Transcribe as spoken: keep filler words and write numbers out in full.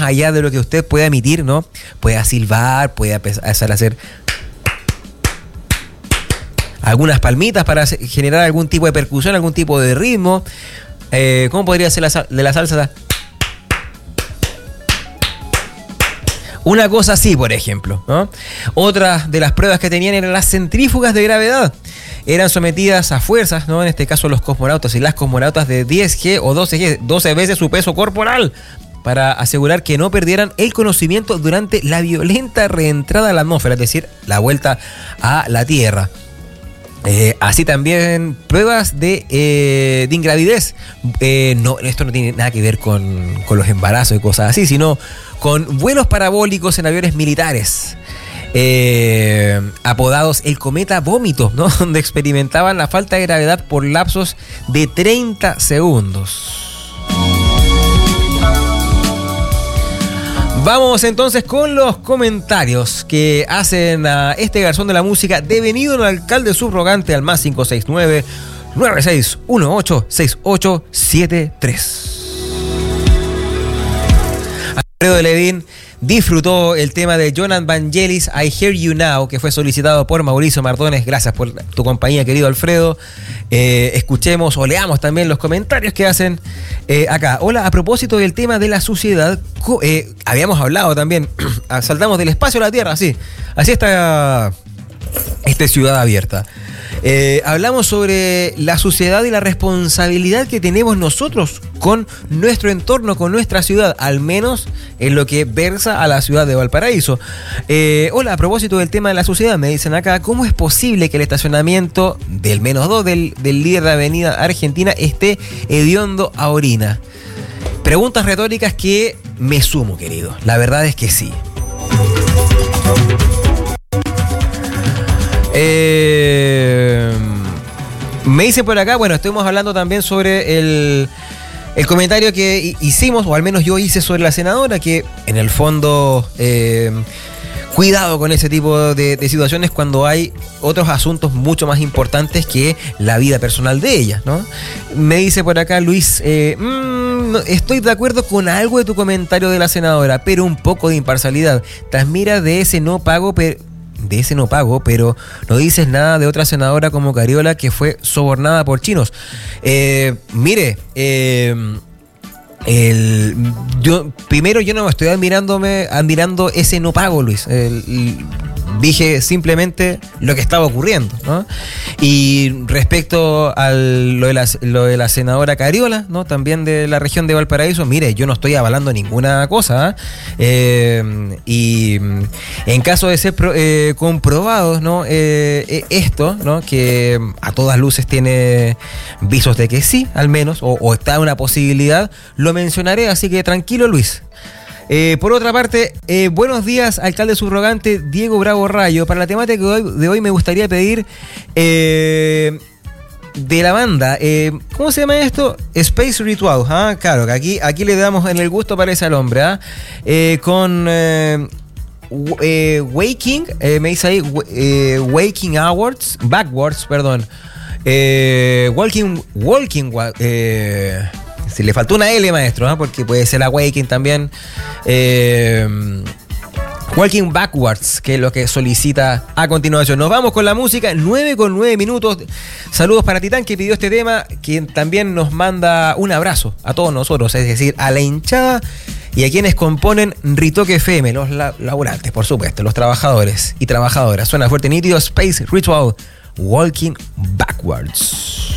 allá de lo que usted pueda emitir, ¿no? Pueda silbar, pueda empezar a hacer algunas palmitas para generar algún tipo de percusión, algún tipo de ritmo. Eh, ¿Cómo podría ser la, de la salsa? Una cosa así, por ejemplo, ¿no? Otra de las pruebas que tenían eran las centrífugas de gravedad. Eran sometidas a fuerzas, ¿no? En este caso los cosmonautas y las cosmonautas de diez G o doce G, doce veces su peso corporal, para asegurar que no perdieran el conocimiento durante la violenta reentrada a la atmósfera, es decir, la vuelta a la Tierra. Eh, así también pruebas de, eh, de ingravidez. Eh, no, esto no tiene nada que ver con, con los embarazos y cosas así, sino con vuelos parabólicos en aviones militares. Eh, apodados el cometa vómito, ¿no? Donde experimentaban la falta de gravedad por lapsos de treinta segundos. Vamos entonces con los comentarios que hacen a este garzón de la música, devenido el alcalde subrogante, al más cinco seis nueve, nueve seis uno ocho, seis ocho siete tres. Alfredo Levín disfrutó el tema de Jonathan Vangelis, I Hear You Now, que fue solicitado por Mauricio Mardones. Gracias por tu compañía, querido Alfredo. Eh, escuchemos o leamos también los comentarios que hacen eh, acá. Hola, a propósito del tema de la suciedad, eh, habíamos hablado también, saltamos del espacio a la Tierra, así, así está esta Ciudad Abierta. Eh, hablamos sobre la suciedad y la responsabilidad que tenemos nosotros con nuestro entorno, con nuestra ciudad, al menos en lo que versa a la ciudad de Valparaíso. Eh, hola, a propósito del tema de la suciedad, me dicen acá, ¿cómo es posible que el estacionamiento del menos dos del, del líder de Avenida Argentina esté hediondo a orina? Preguntas retóricas que me sumo, querido. La verdad es que sí. Eh, me dicen por acá, bueno, estuvimos hablando también sobre el, el comentario que hicimos, o al menos yo hice sobre la senadora, que en el fondo, eh, cuidado con ese tipo de, de situaciones cuando hay otros asuntos mucho más importantes que la vida personal de ella, ¿no? Me dice por acá Luis, eh, mmm, no, estoy de acuerdo con algo de tu comentario de la senadora, pero un poco de imparcialidad. Tras mira de ese no pago, pero... de ese no pago, pero no dices nada de otra senadora como Cariola que fue sobornada por chinos. Eh, mire, eh, el, yo, primero yo no me estoy admirándome, admirando ese no pago, Luis. El, el, dije simplemente lo que estaba ocurriendo, ¿no? Y respecto a lo de la, lo de la senadora Cariola, ¿no? También de la región de Valparaíso, mire, yo no estoy avalando ninguna cosa, ¿eh? Eh, y en caso de ser pro, eh, comprobados, ¿no? Eh, esto, ¿no? Que a todas luces tiene visos de que sí, al menos, o, o está una posibilidad, lo mencionaré, así que tranquilo, Luis. Eh, por otra parte, eh, buenos días, alcalde subrogante Diego Bravo Rayo. Para la temática de hoy, de hoy me gustaría pedir eh, de la banda, eh, ¿cómo se llama esto? Space Ritual, ¿ah? Claro, que aquí, aquí le damos en el gusto parece al hombre, ¿ah? Eh, con eh, eh, Waking, eh, me dice ahí, eh, Waking Hours, Backwards, perdón. Eh, walking, Walking, eh, si le faltó una L, maestro, ¿eh? Porque puede ser Awakening también. Eh, Walking Backwards, que es lo que solicita a continuación. Nos vamos con la música, nueve con nueve minutos. Saludos para Titán, que pidió este tema, quien también nos manda un abrazo a todos nosotros, es decir, a la hinchada y a quienes componen Ritoque F M, los laburantes, por supuesto, los trabajadores y trabajadoras. Suena fuerte, nítido, Space Ritual, Walking Backwards.